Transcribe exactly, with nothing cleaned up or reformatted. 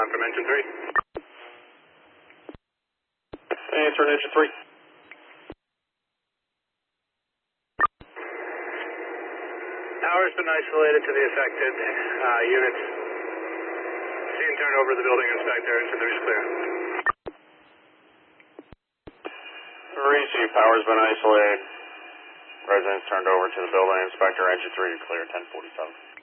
from engine three. Answer engine three. Tower's been isolated to the affected uh, units. Scene turned over to the building inspector. Engine three is clear. Receive, power's been isolated. Residents turned over to the building inspector. Engine three clear, ten forty-seven.